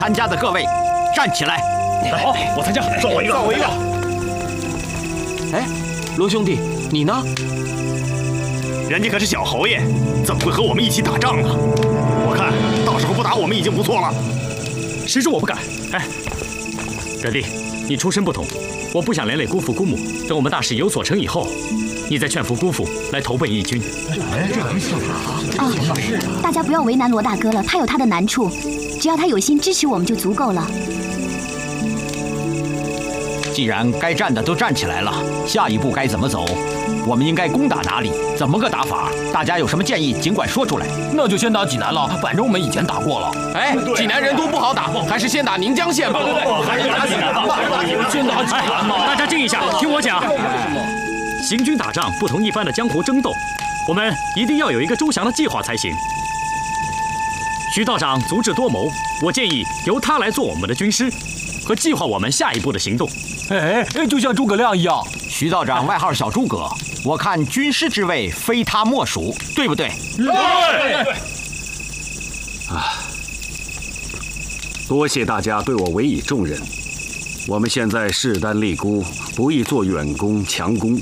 参加的各位，站起来！ 好，我参加，算我一个，算我一个。 哎，罗兄弟，你呢？ 人家可是小侯爷，怎么会和我们一起打仗呢？我看到时候不打我们已经不错了。 实属我不敢。哎，表弟，你出身不同，我不想连累姑父姑母。等我们大事有所成以后，你再劝服姑父来投奔义军。 大家不要为难罗大哥了，他有他的难处，只要他有心支持我们就足够了。 既然该站的都站起来了，下一步该怎么走？我们应该攻打哪里？怎么个打法？大家有什么建议，尽管说出来。 那就先打济南了，反正我们以前打过了。哎，济南人多不好打，还是先打宁江县吧。 还是打济南吧。 先打济南嘛。 大家静一下，听我讲。行军打仗不同一般的江湖争斗，我们一定要有一个周详的计划才行。徐道长足智多谋，我建议由他来做我们的军师，和计划我们下一步的行动。 哎，就像诸葛亮一样。 徐道长外号小诸葛，我看军师之位非他莫属，对不对？ 对。 多谢大家对我委以重任。我们现在势单力孤，不宜做远攻强攻。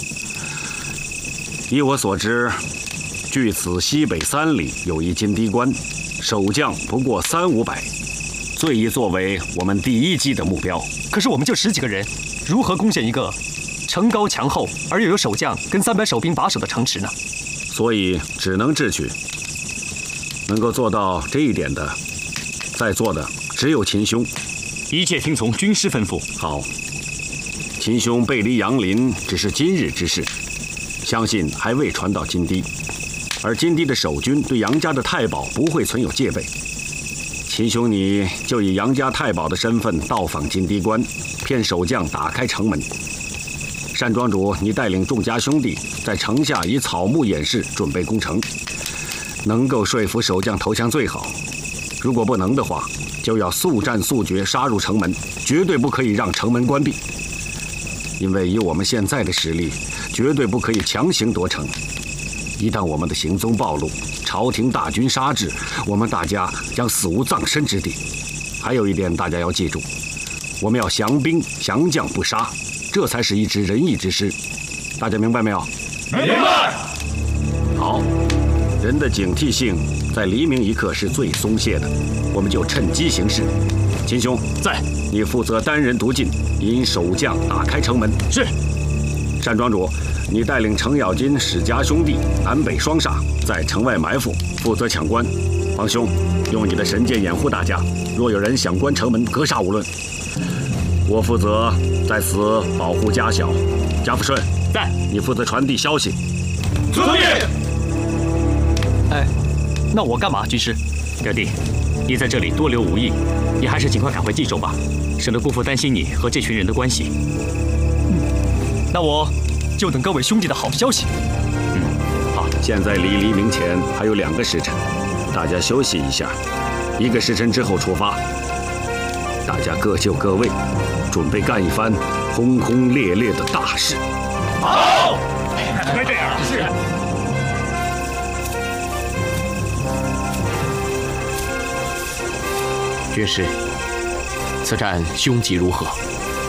依我所知，距此西北3里有一金堤关，守将不过300-500，最宜作为我们第1击的目标。 可是我们就10几个人，如何攻陷一个城高墙厚而又有守将跟300守兵把守的城池呢？ 所以只能智取。能够做到这一点的，在座的只有秦兄。 一切听从军师吩咐。 好，秦兄背离杨林只是今日之事，相信还未传到金堤，而金堤的守军对杨家的太保不会存有戒备。秦兄，你就以杨家太保的身份到访金堤关，骗守将打开城门。单庄主，你带领众家兄弟在城下以草木掩饰，准备攻城。能够说服守将投降最好，如果不能的话，就要速战速决，杀入城门，绝对不可以让城门关闭。因为以我们现在的实力，绝对不可以强行夺城。一旦我们的行踪暴露，朝廷大军杀至，我们大家将死无葬身之地。还有一点，大家要记住，我们要降兵降将不杀，这才是一支仁义之师。大家明白没有？ 明白。 好。人的警惕性在黎明一刻是最松懈的，我们就趁机行事。秦兄在， 你负责单人独进，引守将打开城门。 是。 单庄主，你带领程咬金、史家兄弟南北双煞，在城外埋伏，负责抢关。王兄，用你的神剑掩护大家，若有人想关城门，格杀勿论。我负责在此保护家小。贾福顺在， 你负责传递消息。 遵命。 哎，那我干嘛，军师？表弟，你在这里多留无益，你还是尽快赶回冀州吧，省得姑父担心你和这群人的关系。那我就等各位兄弟的好消息。 好，现在离黎明前还有2个时辰，大家休息一下，1个时辰之后出发。大家各就各位，准备干一番轰轰烈烈的大事。 好，该这样。是。 军师，此战凶吉如何？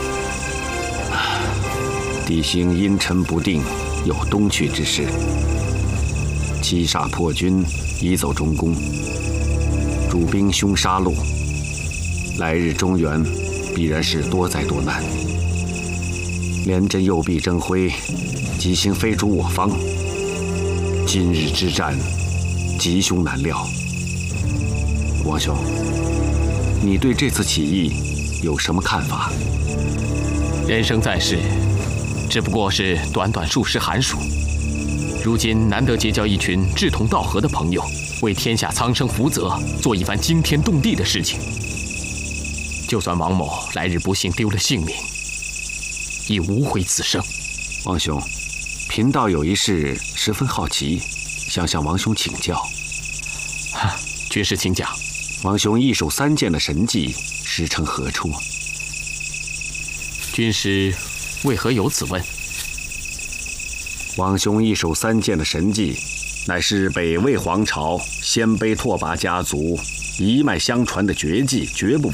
地形阴沉不定，有东去之势。七煞破军已走中宫，主兵凶杀戮，来日中原必然是多灾多难。连阵右臂争辉，吉星非主我方。今日之战，吉凶难料。王兄，你对这次起义有什么看法？ 人生在世，只不过是短短数十寒暑，如今难得结交一群志同道合的朋友，为天下苍生福泽，做一番惊天动地的事情。就算王某来日不幸丢了性命，亦无悔此生。 王兄，贫道有一事十分好奇，想向王兄请教。 军师请讲。 王兄一手3剑的神技师承何处？ 军师为何有此问？ 王兄一手3剑的神技，乃是北魏皇朝鲜卑拓跋家族一脉相传的绝技，绝不